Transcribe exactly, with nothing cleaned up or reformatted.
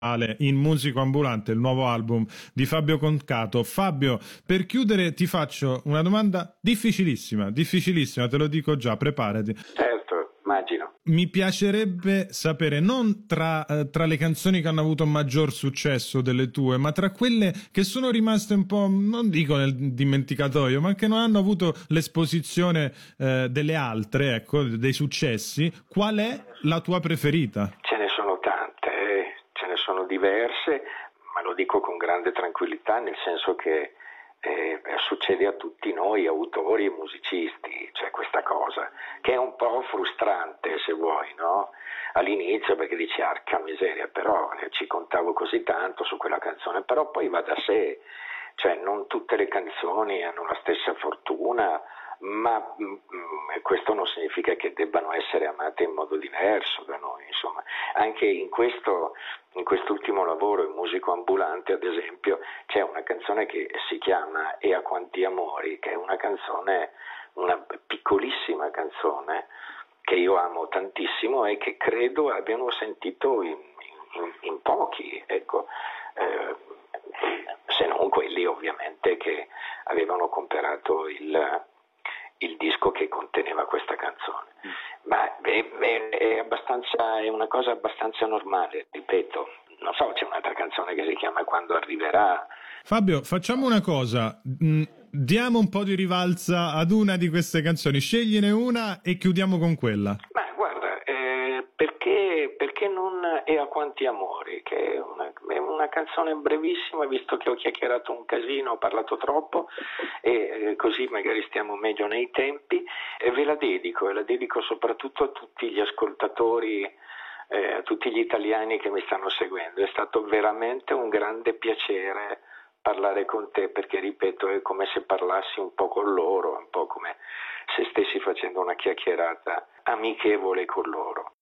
in Musico Ambulante, il nuovo album di Fabio Concato. Fabio, per chiudere ti faccio una domanda difficilissima, difficilissima, te lo dico già, preparati. Certo, immagino. Mi piacerebbe sapere, non tra, eh, tra le canzoni che hanno avuto maggior successo delle tue, ma tra quelle che sono rimaste un po', non dico nel dimenticatoio, ma che non hanno avuto l'esposizione eh, delle altre, ecco, dei successi, qual è la tua preferita? Ce ne sono tante, eh. Ce ne sono diverse, ma lo dico con grande tranquillità, nel senso che eh, succede a tutti noi, autori e musicisti, cioè questa cosa, che è un po' frustrante se vuoi, no? All'inizio perché dici arca miseria, però eh, ci contavo così tanto su quella canzone, però poi va da sé, cioè non tutte le canzoni hanno la stessa fortuna, ma mh, questo non significa che debbano essere amate in modo diverso da noi, insomma. Anche in questo, in quest'ultimo lavoro, in Musico Ambulante, ad esempio, c'è una canzone che si chiama E a quanti amori, che è una canzone, una piccolissima canzone che io amo tantissimo e che credo abbiano sentito in, in, in pochi, ecco. Eh, se non quelli ovviamente che avevano comprato il il disco che conteneva questa canzone, ma è, è, è abbastanza, è una cosa abbastanza normale, ripeto. Non so, c'è un'altra canzone che si chiama Quando arriverà. Fabio, facciamo una cosa, mm, diamo un po' di rivalsa ad una di queste canzoni, scegliene una e chiudiamo con quella. Ma guarda, eh, perché, perché non E a quanti amori, che è una, è una canzone brevissima, visto che ho chiacchierato un casino, ho parlato troppo e eh, così magari stiamo meglio nei tempi, e ve la dedico, e la dedico soprattutto a tutti gli ascoltatori, eh, a tutti gli italiani che mi stanno seguendo. È stato veramente un grande piacere parlare con te, perché ripeto, è come se parlassi un po' con loro, un po' come se stessi facendo una chiacchierata amichevole con loro.